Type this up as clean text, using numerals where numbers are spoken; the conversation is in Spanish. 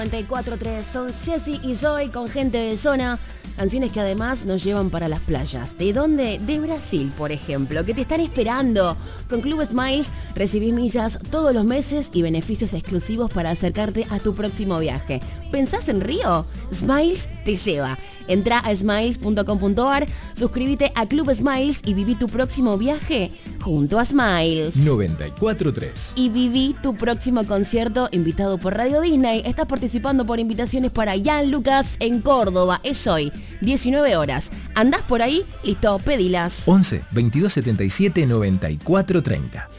94.3 son Jessy y Joy con Gente de Zona. Canciones que además nos llevan para las playas. ¿De dónde? De Brasil, por ejemplo, que te están esperando. Con Club Smiles recibís millas todos los meses y beneficios exclusivos para acercarte a tu próximo viaje. ¿Pensás en Río? Smiles te lleva. Entra a smiles.com.ar, suscríbete a Club Smiles y viví tu próximo viaje junto a Smiles. 94.3. Y viví tu próximo concierto invitado por Radio Disney. Estás participando por invitaciones para Jan Lucas en Córdoba. Es hoy, 19 horas. ¿Andás por ahí? Listo, pedilas. 11 22 77 94 30.